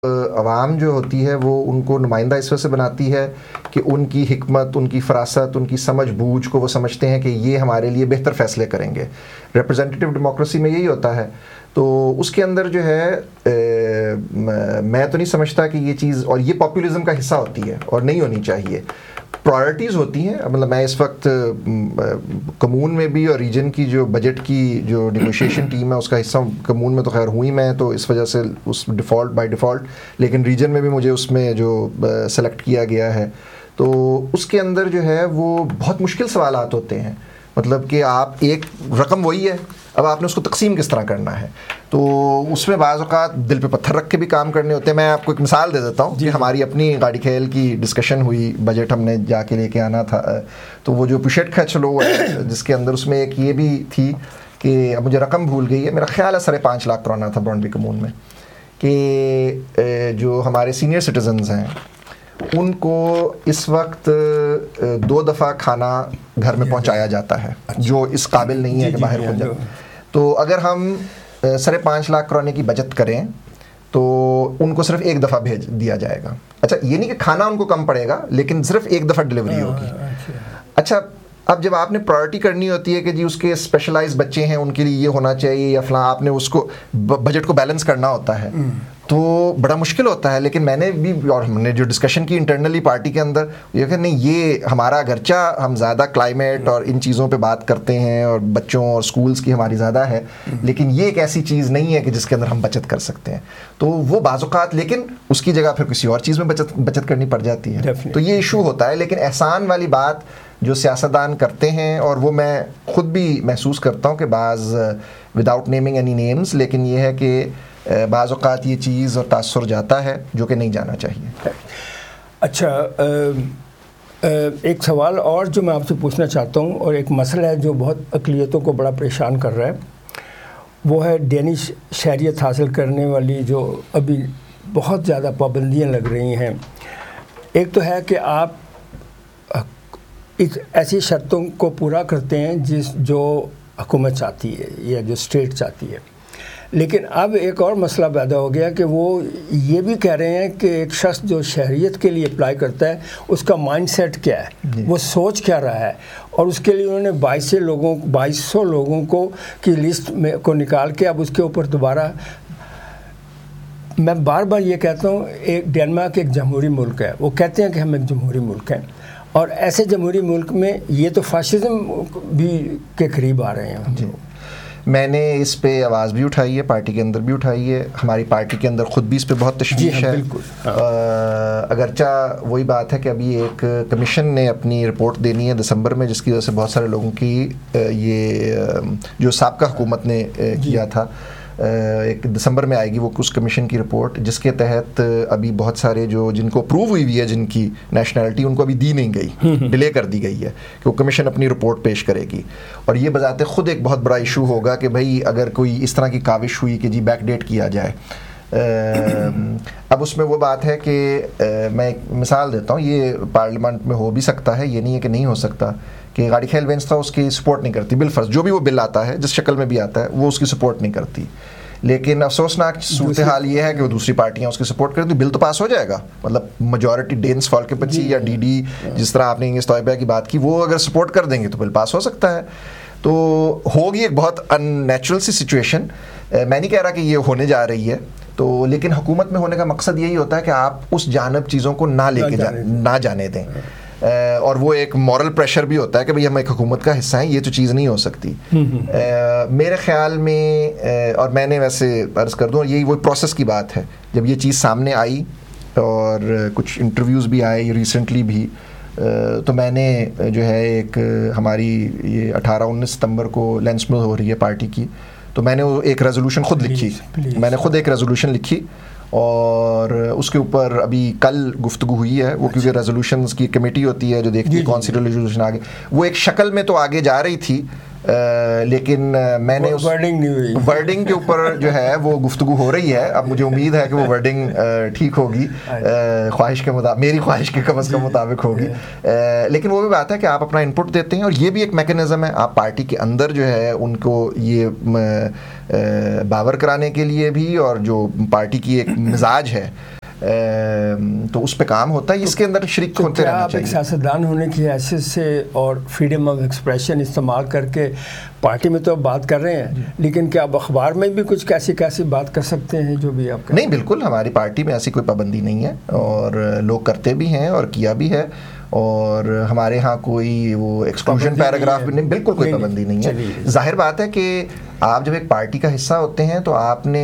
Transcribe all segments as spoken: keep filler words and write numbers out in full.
عوام جو ہوتی ہے وہ ان کو نمائندہ اس وجہ سے بناتی ہے کہ ان کی حکمت، ان کی فراست، ان کی سمجھ بوجھ کو وہ سمجھتے ہیں کہ یہ ہمارے لیے بہتر فیصلے کریں گے. ریپرزینٹیو ڈیموکریسی میں یہی ہوتا ہے. تو اس کے اندر جو ہے میں تو نہیں سمجھتا کہ یہ چیز، اور یہ پاپولزم کا حصہ ہوتی ہے اور نہیں ہونی چاہیے. پرائرٹیز ہوتی ہیں. مطلب میں اس وقت کمون میں بھی اور ریجن کی جو بجٹ کی جو نیگوشیشن ٹیم ہے اس کا حصہ ہوں. کمون میں تو خیر ہوئی میں تو اس وجہ سے اس ڈیفالٹ بائی ڈیفالٹ، لیکن ریجن میں بھی مجھے اس میں جو سلیکٹ کیا گیا ہے تو اس کے اندر جو ہے وہ بہت مشکل سوالات ہوتے ہیں. مطلب کہ آپ ایک رقم وہی ہے، اب آپ نے اس کو تقسیم کس طرح کرنا ہے، تو اس میں بعض اوقات دل پہ پتھر رکھ کے بھی کام کرنے ہوتے ہیں. میں آپ کو ایک مثال دے دیتا ہوں کہ ہماری اپنی گاڑی کھیل کی ڈسکشن ہوئی، بجٹ ہم نے جا کے لے کے آنا تھا، تو وہ جو پشٹ کھچ لو ہے جس کے اندر اس میں ایک یہ بھی تھی کہ اب مجھے رقم بھول گئی ہے، میرا خیال ہے ساڑھے پانچ لاکھ کرونا تھا برانڈی کمون میں، کہ جو ہمارے سینئر سٹیزنز ہیں ان کو اس وقت دو دفعہ کھانا گھر میں پہنچایا جاتا ہے جو اس قابل نہیں ہے کہ باہر پہنچ جائے. تو اگر ہم ساڑھے پانچ لاکھ کرونے کی بچت کریں تو ان کو صرف ایک دفعہ بھیج دیا جائے گا. اچھا یہ نہیں کہ کھانا ان کو کم پڑے گا لیکن صرف ایک دفعہ ڈلیوری ہوگی. اچھا اب جب آپ نے پرائرٹی کرنی ہوتی ہے کہ جی اس کے اسپیشلائز بچے ہیں ان کے لیے یہ ہونا چاہیے یا فلاں، آپ نے اس کو بجٹ کو بیلنس کرنا ہوتا ہے تو بڑا مشکل ہوتا ہے. لیکن میں نے بھی اور ہم نے جو ڈسکشن کی انٹرنلی پارٹی کے اندر یہ کہ نہیں، یہ ہمارا اگرچہ ہم زیادہ کلائمیٹ اور ان چیزوں پہ بات کرتے ہیں اور بچوں اور سکولز کی ہماری زیادہ ہے، لیکن یہ ایک ایسی چیز نہیں ہے کہ جس کے اندر ہم بچت کر سکتے ہیں. تو وہ بعض اوقات لیکن اس کی جگہ پھر کسی اور چیز میں بچت بچت کرنی پڑ جاتی ہے. تو یہ ایشو ہوتا ہے. لیکن احسان والی بات جو سیاستدان کرتے ہیں، اور وہ میں خود بھی محسوس کرتا ہوں کہ بعض وداؤٹ نیمنگ اینی نیمز، لیکن یہ ہے کہ بعض اوقات یہ چیز اور تاثر جاتا ہے جو کہ نہیں جانا چاہیے. اچھا ایک سوال اور جو میں آپ سے پوچھنا چاہتا ہوں، اور ایک مسئلہ ہے جو بہت اقلیتوں کو بڑا پریشان کر رہا ہے، وہ ہے ڈینش شہریت حاصل کرنے والی جو ابھی بہت زیادہ پابندیاں لگ رہی ہیں. ایک تو ہے کہ آپ ایسی شرطوں کو پورا کرتے ہیں جس جو حکومت چاہتی ہے یا جو اسٹیٹ چاہتی ہے، لیکن اب ایک اور مسئلہ پیدا ہو گیا کہ وہ یہ بھی کہہ رہے ہیں کہ ایک شخص جو شہریت کے لیے اپلائی کرتا ہے اس کا مائنڈ سیٹ کیا ہے، وہ سوچ کیا رہا ہے، اور اس کے لیے انہوں نے بائیس لوگوں بائیس سو لوگوں کو کی لسٹ میں کو نکال کے اب اس کے اوپر دوبارہ. میں بار بار یہ کہتا ہوں ایک ڈینمارک ایک جمہوری ملک ہے، وہ کہتے ہیں کہ ہم ایک جمہوری ملک ہیں، اور ایسے جمہوری ملک میں یہ تو فاشزم بھی کے قریب آ رہے ہیں. جی میں نے اس پہ آواز بھی اٹھائی ہے، پارٹی کے اندر بھی اٹھائی ہے، ہماری پارٹی کے اندر خود بھی اس پہ بہت تشویش ہے. اگرچہ وہی بات ہے کہ ابھی ایک کمیشن نے اپنی رپورٹ دینی ہے دسمبر میں، جس کی وجہ سے بہت سارے لوگوں کی یہ جو سابقہ حکومت نے کیا تھا ایک دسمبر میں آئے گی وہ اس کمیشن کی رپورٹ، جس کے تحت ابھی بہت سارے جو جن کو اپروو ہوئی ہوئی ہے جن کی نیشنلٹی ان کو ابھی دی نہیں گئی، ڈیلے کر دی گئی ہے کہ وہ کمیشن اپنی رپورٹ پیش کرے گی. اور یہ بذات خود ایک بہت بڑا ایشو ہوگا کہ بھائی اگر کوئی اس طرح کی کاوش ہوئی کہ جی بیک ڈیٹ کیا جائے. اب اس میں وہ بات ہے کہ میں ایک مثال دیتا ہوں، یہ پارلیمنٹ میں ہو بھی سکتا ہے، یہ نہیں ہے کہ نہیں ہو سکتا، کہ گاڑی کھیل وینسٹا اس کی سپورٹ نہیں کرتی بالفرض، جو بھی وہ بل آتا ہے جس شکل میں بھی آتا ہے وہ اس کی سپورٹ نہیں کرتی. لیکن افسوسناک صورتحال یہ ہے کہ وہ دوسری پارٹیاں اس کی سپورٹ کریں تو بل تو پاس ہو جائے گا. مطلب میجورٹی ڈینس فال کے بچی یا ڈی ڈی جس طرح آپ نے انگلش طیبہ کی بات کی، وہ اگر سپورٹ کر دیں گے تو بل پاس ہو سکتا ہے. تو ہوگی ایک بہت ان نیچرل سی سچویشن. میں نہیں کہہ رہا کہ یہ ہونے جا رہی ہے تو، لیکن حکومت میں ہونے کا مقصد یہی ہوتا ہے کہ آپ اس جانب چیزوں کو نہ لے کے جانے نہ جانے دیں، اور وہ ایک مورل پریشر بھی ہوتا ہے کہ بھئی ہم ایک حکومت کا حصہ ہیں، یہ تو چیز نہیں ہو سکتی. میرے خیال میں، اور میں نے ویسے عرض کر دوں یہی وہ پروسیس کی بات ہے، جب یہ چیز سامنے آئی اور کچھ انٹرویوز بھی آئے ریسنٹلی بھی، تو میں نے جو ہے ایک ہماری یہ اٹھارہ انیس ستمبر کو لینسمل ہو رہی ہے پارٹی کی، تو میں نے ایک ریزولوشن خود لکھی میں نے خود ایک ریزولوشن لکھی اور اس کے اوپر ابھی کل گفتگو ہوئی ہے. وہ کیونکہ ریزولوشنز کی کمیٹی ہوتی ہے جو دیکھتی ہے کون سی ریزولوشن آگے، وہ ایک شکل میں تو آگے جا رہی تھی لیکن میں نے اس ورڈنگ کے اوپر جو ہے وہ گفتگو ہو رہی ہے. اب مجھے امید ہے کہ وہ ورڈنگ ٹھیک ہوگی, خواہش کے مطابق, میری خواہش کے کم از کم مطابق ہوگی. لیکن وہ بھی بات ہے کہ آپ اپنا انپٹ دیتے ہیں, اور یہ بھی ایک میکینزم ہے. آپ پارٹی کے اندر جو ہے ان کو یہ باور کرانے کے لیے بھی, اور جو پارٹی کی ایک مزاج ہے تو اس پہ کام ہوتا ہے, اس کے اندر شریک ہوتے رہنا چاہیے. آپ ایک سیاستدان ہونے کی حیثیت سے اور فریڈم آف ایکسپریشن استعمال کر کے پارٹی میں تو بات کر رہے ہیں, لیکن کیا آپ اخبار میں بھی کچھ کیسی کیسی بات کر سکتے ہیں جو بھی آپ؟ نہیں, بالکل ہماری پارٹی میں ایسی کوئی پابندی نہیں ہے, اور لوگ کرتے بھی ہیں اور کیا بھی ہے, اور ہمارے ہاں کوئی وہ ایکسکلوژن پیراگراف بھی نہیں, بالکل کوئی پابندی نہیں ہے. ظاہر بات ہے کہ آپ جب ایک پارٹی کا حصہ ہوتے ہیں تو آپ نے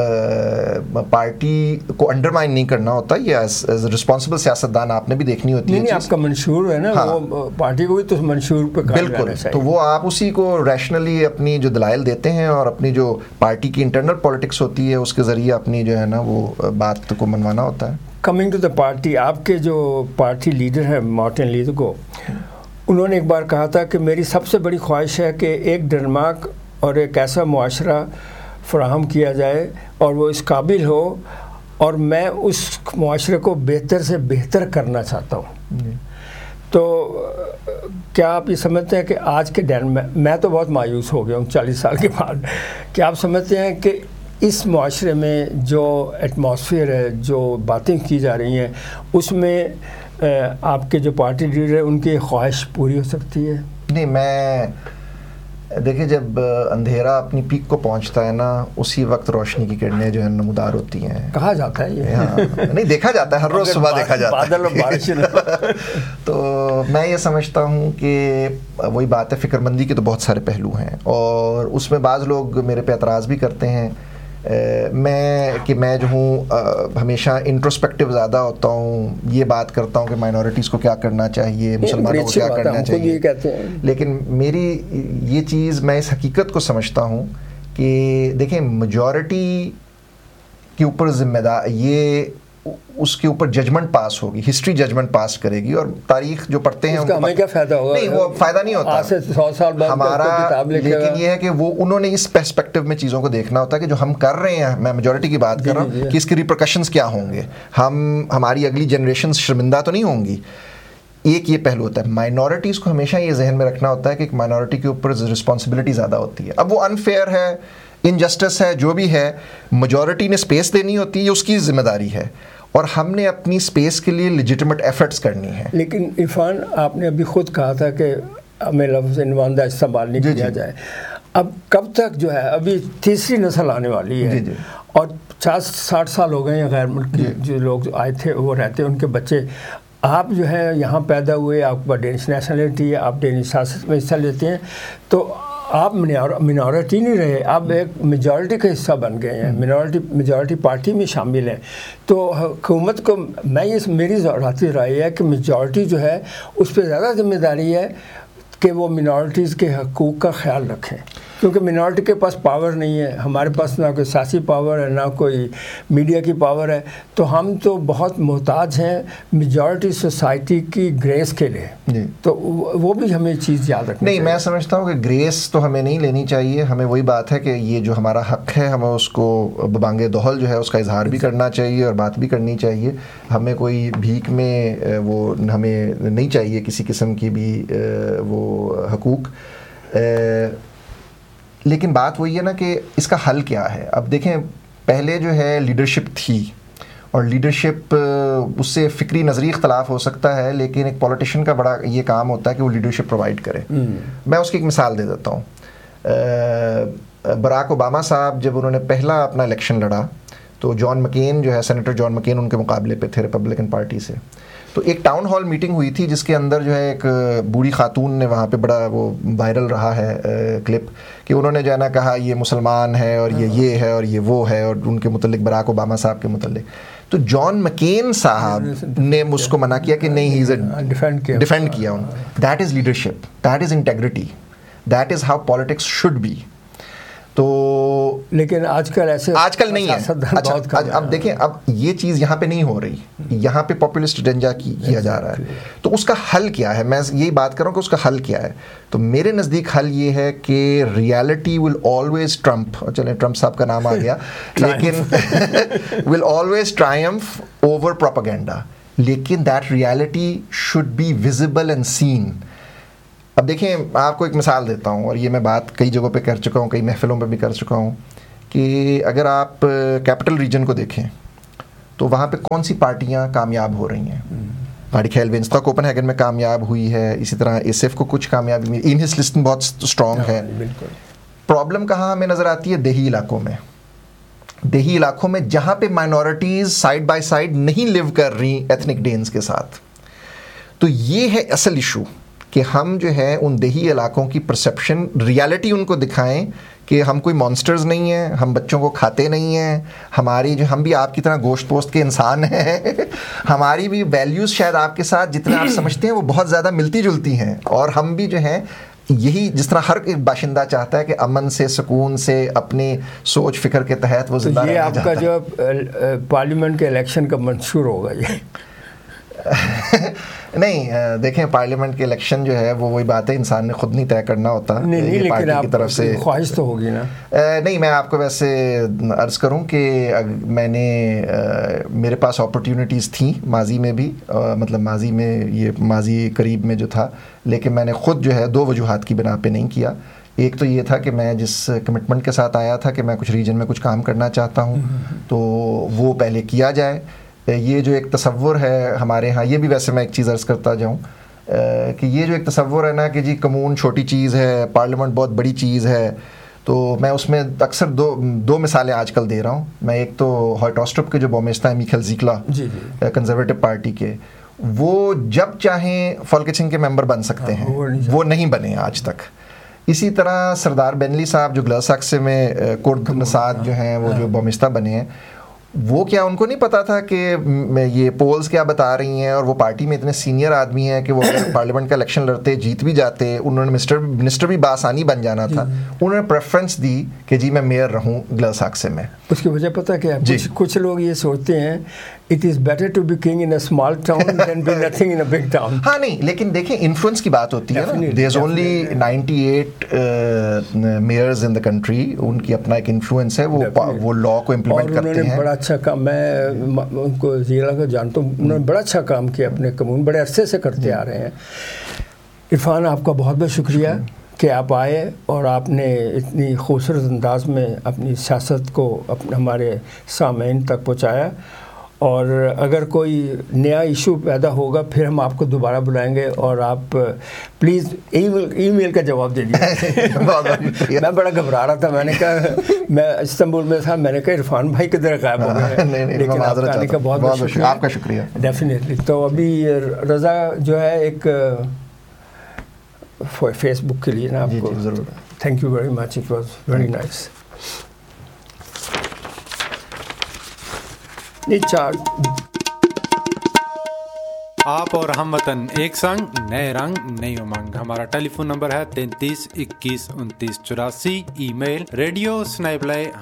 پارٹی کو انڈرمائن نہیں کرنا ہوتا, یہ رسپانسبل سیاستدان آپ نے بھی دیکھنی ہوتی ہے. نہیں, آپ کا منشور ہے نا, وہ پارٹی کو بھی تو منشور پہ کام کرنا چاہیے. تو وہ آپ اسی کو ریشنلی اپنی جو دلائل دیتے ہیں اور اپنی جو پارٹی کی انٹرنل پالیٹکس ہوتی ہے اس کے ذریعے اپنی جو ہے نا وہ بات کو منوانا ہوتا ہے. کمنگ ٹو دا پارٹی, آپ کے جو پارٹی لیڈر ہیں مارٹن لیتھگو, انہوں نے ایک بار کہا تھا کہ میری سب سے بڑی خواہش ہے کہ ایک ڈنمارک اور ایک ایسا معاشرہ فراہم کیا جائے اور وہ اس قابل ہو, اور میں اس معاشرے کو بہتر سے بہتر کرنا چاہتا ہوں. تو کیا آپ یہ سمجھتے ہیں کہ آج کے دن میں, میں تو بہت مایوس ہو گیا ہوں چالیس سال کے بعد, کیا آپ سمجھتے ہیں کہ اس معاشرے میں جو ایٹماسفیئر ہے, جو باتیں کی جا رہی ہیں, اس میں آپ کے جو پارٹی لیڈر ہیں ان کی خواہش پوری ہو سکتی ہے؟ نہیں, میں دیکھیں جب اندھیرا اپنی پیک کو پہنچتا ہے نا, اسی وقت روشنی کی کرنیں جو ہے نمودار ہوتی ہیں, کہا جاتا ہے یہ. ہاں, نہیں دیکھا جاتا ہے, ہر روز صبح دیکھا جاتا ہے بادل اور بارش. تو میں یہ سمجھتا ہوں کہ وہی بات ہے, فکر مندی کے تو بہت سارے پہلو ہیں, اور اس میں بعض لوگ میرے پہ اعتراض بھی کرتے ہیں میں کہ میں جو ہوں ہمیشہ انٹروسپیکٹیو زیادہ ہوتا ہوں, یہ بات کرتا ہوں کہ مائنورٹیز کو کیا کرنا چاہیے, مسلمانوں کو کیا کرنا چاہیے. لیکن میری یہ چیز, میں اس حقیقت کو سمجھتا ہوں کہ دیکھیں میجورٹی کے اوپر ذمہ دار, یہ اس کے اوپر ججمنٹ پاس ہوگی, ہسٹری ججمنٹ پاس کرے گی, اور تاریخ جو پڑھتے ہیں ہمیں کیا فائدہ ہوگا؟ نہیں, وہ فائدہ نہیں ہوتا سو سال بعد ہمارا, لیکن یہ ہے کہ وہ انہوں نے اس پرسپیکٹیو میں چیزوں کو دیکھنا ہوتا ہے کہ جو ہم کر رہے ہیں, میں میجورٹی کی بات کر رہا ہوں, کہ اس کے ریپرکشنز کیا ہوں گے, ہم ہماری اگلی جنریشن شرمندہ تو نہیں ہوں گی. ایک یہ پہلو ہوتا ہے. مائنورٹیز کو ہمیشہ یہ ذہن میں رکھنا ہوتا ہے کہ ایک مائنورٹی کے اوپر رسپانسبلٹی زیادہ ہوتی ہے. اب وہ انفیئر ہے, انجسٹس ہے, جو بھی ہے, میجورٹی نے اسپیس دینی ہوتی ہے, یہ اس کی ذمہ داری ہے, اور ہم نے اپنی اسپیس کے لیے لیجیٹمیٹ ایفرٹس کرنی ہے. لیکن عرفان, آپ نے ابھی خود کہا تھا کہ ہمیں لفظ نمائندہ استعمال نہیں کیا جائے. اب کب تک جو ہے, ابھی تیسری نسل آنے والی ہے, اور پچاس ساٹھ سال ہو گئے ہیں غیر ملکی جو لوگ آئے تھے وہ رہتے ہیں, ان کے بچے, آپ جو ہے یہاں پیدا ہوئے, آپ کا ڈینش نیشنلٹی ہے, آپ ڈینش سیاست میں حصہ لیتے ہیں, تو آپ منورٹی نہیں رہے, آپ ایک میجورٹی کا حصہ بن گئے ہیں, منورٹی میجورٹی پارٹی میں شامل ہیں. تو حکومت کو, میں یہ میری ذاتی رائے ہے کہ میجورٹی جو ہے اس پہ زیادہ ذمہ داری ہے کہ وہ منورٹیز کے حقوق کا خیال رکھیں, کیونکہ منورٹی کے پاس پاور نہیں ہے, ہمارے پاس نہ کوئی سیاسی پاور ہے, نہ کوئی میڈیا کی پاور ہے, تو ہم تو بہت محتاج ہیں میجورٹی سوسائٹی کی گریس کے لیے. جی, تو وہ بھی ہمیں چیز یاد رکھنی نہیں, میں سمجھتا ہوں کہ گریس تو ہمیں نہیں لینی چاہیے. ہمیں وہی بات ہے کہ یہ جو ہمارا حق ہے, ہمیں اس کو ببانگ دوہل جو ہے اس کا اظہار بھی کرنا چاہیے اور بات بھی کرنی چاہیے. ہمیں کوئی بھیک میں وہ ہمیں نہیں چاہیے کسی قسم کی بھی وہ حقوق. لیکن بات وہی ہے نا کہ اس کا حل کیا ہے. اب دیکھیں, پہلے جو ہے لیڈرشپ تھی, اور لیڈرشپ اس سے فکری نظری اختلاف ہو سکتا ہے, لیکن ایک پولیٹیشین کا بڑا یہ کام ہوتا ہے کہ وہ لیڈرشپ پرووائڈ کرے. میں اس کی ایک مثال دے دیتا ہوں. براک اوباما صاحب جب انہوں نے پہلا اپنا الیکشن لڑا, تو جان مکین جو ہے, سینیٹر جان مکین ان کے مقابلے پہ تھے ریپبلکن پارٹی سے. تو ایک ٹاؤن ہال میٹنگ ہوئی تھی جس کے اندر جو ہے ایک بوڑھی خاتون نے, وہاں پہ بڑا وہ وائرل رہا ہے کلپ, کہ انہوں نے جو ہے نا کہا یہ مسلمان ہے اور یہ یہ ہے اور یہ وہ ہے, اور ان کے متعلق براک اوباما صاحب کے متعلق. تو جان مکین صاحب نے اس کو منع کیا کہ نہیں, ہی از اے ڈیفینڈ کیا. That is leadership, that is integrity, that is how politics should be. تو لیکن آج کل ایسے آج کل نہیں ہے. اچھا اب دیکھیں اب یہ چیز یہاں پہ نہیں ہو رہی, یہاں پہ پاپولسٹ ڈنجا کیا جا رہا ہے. تو اس کا حل کیا ہے, میں یہی بات کر رہا ہوں کہ اس کا حل کیا ہے. تو میرے نزدیک حل یہ ہے کہ ریالٹی ول آلویز ٹرمپ, چلیں ٹرمپ صاحب کا نام آ گیا, لیکن ول آلویز ٹرائمف اوور پروپیگنڈا, لیکن that reality should be visible and سین. اب دیکھیں آپ کو ایک مثال دیتا ہوں, اور یہ میں بات کئی جگہوں پہ کر چکا ہوں, کئی محفلوں پہ بھی کر چکا ہوں, کہ اگر آپ کیپٹل ریجن کو دیکھیں تو وہاں پہ کون سی پارٹیاں کامیاب ہو رہی ہیں. ہماری خیال وینستا کوپن ہیگن میں کامیاب ہوئی ہے, اسی طرح ایس ایف کو کچھ کامیابی ملی, ان ہس لسٹن بہت اسٹرانگ ہے. پرابلم کہاں ہمیں نظر آتی ہے؟ دیہی علاقوں میں. دیہی علاقوں میں جہاں پہ مائنورٹیز سائڈ بائی سائڈ نہیں لیو کر رہی ایتھنک ڈینز کے ساتھ. تو یہ ہے اصل ایشو, کہ ہم جو ہے ان دیہی علاقوں کی پرسیپشن, ریالٹی ان کو دکھائیں کہ ہم کوئی مانسٹرز نہیں ہیں, ہم بچوں کو کھاتے نہیں ہیں, ہماری جو ہم بھی آپ کی طرح گوشت پوست کے انسان ہیں, ہماری بھی ویلیوز شاید آپ کے ساتھ جتنے آپ سمجھتے ہیں وہ بہت زیادہ ملتی جلتی ہیں, اور ہم بھی جو ہیں یہی جس طرح ہر ایک باشندہ چاہتا ہے کہ امن سے سکون سے اپنی سوچ فکر کے تحت وہ زندہ رہنا چاہتا ہے. یہ آپ کا جو پارلیمنٹ کے الیکشن کا منشور ہوگا یہ نہیں, دیکھیں پارلیمنٹ کے الیکشن جو ہے وہ وہی بات ہے, انسان نے خود نہیں طے کرنا ہوتا, نہیں, نہیں, لیکن پارٹی کی طرف سے خواہش تو ہوگی نا. نہیں, میں آپ کو ویسے عرض کروں کہ میں نے میرے پاس اپرچونیٹیز تھیں ماضی میں بھی, مطلب ماضی میں یہ ماضی قریب میں جو تھا, لیکن میں نے خود جو ہے دو وجوہات کی بنا پہ نہیں کیا. ایک تو یہ تھا کہ میں جس کمٹمنٹ کے ساتھ آیا تھا کہ میں کچھ ریجن میں کچھ کام کرنا چاہتا ہوں, تو وہ پہلے کیا جائے. یہ جو ایک تصور ہے ہمارے ہاں, یہ بھی ویسے میں ایک چیز عرض کرتا جاؤں کہ یہ جو ایک تصور ہے نا کہ جی کمون چھوٹی چیز ہے, پارلیمنٹ بہت بڑی چیز ہے, تو میں اس میں اکثر دو دو مثالیں آج کل دے رہا ہوں. میں ایک تو ہائٹ آسٹرپ کے جو بومیستا ہے میکھل زیکلا کنزرویٹو پارٹی کے, وہ جب چاہیں فولکچنگ کے ممبر بن سکتے ہیں, وہ نہیں بنے آج تک. اسی طرح سردار بینلی صاحب جو گلاساکسے میں کرد نژاد جو ہیں وہ جو بومیستا بنے ہیں, وہ کیا ان کو نہیں پتا تھا کہ یہ پولز کیا بتا رہی ہیں, اور وہ پارٹی میں اتنے سینئر آدمی ہیں کہ وہ پارلیمنٹ کا الیکشن لڑتے جیت بھی جاتے, انہوں نے منسٹر منسٹر بھی بآسانی بن جانا تھا. انہوں نے پریفرنس دی کہ جی میں میئر رہوں گلاساکسے میں. اس کی وجہ پتہ کیا ہے, کچھ کچھ لوگ یہ سوچتے ہیں it is better to be king in a small town than be nothing in a big town. ہاں نہیں, لیکن دیکھیں انفلوئنس کی بات ہوتی ہے نا. there is only ninety-eight mayors in the country, ان کی اپنا ایک انفلوئنس ہے, وہ وہ لا کو امپلیمنٹ کرتے ہیں. انہوں نے بڑا اچھا کام, میں ان کو زیرہ کا جانتا ہوں, انہوں نے بڑا اچھا کام کیا اپنے کمیون, بڑے عرصے سے کرتے آ رہے ہیں. عرفان آپ کا بہت بہت شکریہ کہ آپ آئے اور آپ نے اتنی خوبصورت انداز میں اپنی سیاست کو اپنے ہمارے سامعین تک پہنچایا. اور اگر کوئی نیا ایشو پیدا ہوگا پھر ہم آپ کو دوبارہ بلائیں گے, اور آپ پلیز ای میل ای میل کا جواب دے دیجیے. میں بڑا گھبرا رہا تھا, میں نے کہا میں استنبول میں تھا, میں نے کہا عرفان بھائی کدھر غائب ہو گئے, لیکن آپ آنے کا بہت بہت شکریہ. آپ کا شکریہ. ڈیفینیٹلی. تو ابھی رضا جو ہے ایک فیس بک کے لیے نا آپ کو ضرور, thank you very much, it was very nice. آپ اور ہم وطن ایک سنگ, نئے رنگ نئی امنگ. ہمارا ٹیلی فون نمبر ہے تینتیس اکیس انتیس چوراسی. ای میل ریڈیو سنیبلے